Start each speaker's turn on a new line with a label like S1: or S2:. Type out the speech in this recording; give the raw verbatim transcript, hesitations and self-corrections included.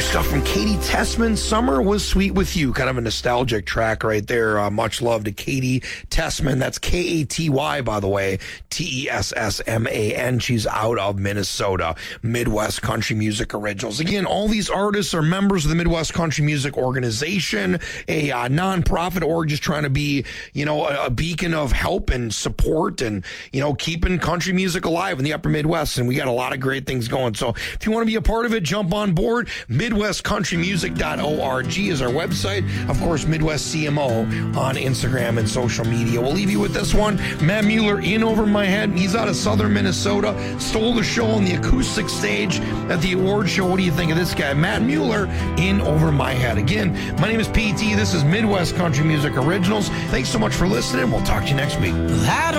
S1: stuff from Katie Tessman. Summer Was Sweet With You. Kind of a nostalgic track right there. Uh, much love to Katie Tessman. That's K A T Y, by the way. T E S S M A N. She's out of Minnesota. Midwest Country Music Originals. Again, all these artists are members of the Midwest Country Music Organization, a uh, nonprofit org just trying to be, you know, a, a beacon of help and support and, you know, keeping country music alive in the upper Midwest. And we got a lot of great things going. So if you want to be a part of it, jump on board. midwest country music dot org is our website. Of course, Midwest C M O on Instagram and social media. We'll leave you with this one. Matt Mueller, In Over My Head. He's out of southern Minnesota. Stole the show on the acoustic stage at the award show. What do you think of this guy? Matt Mueller, In Over My Head. Again, my name is P T. This is Midwest Country Music Originals. Thanks so much for listening. We'll talk to you next week.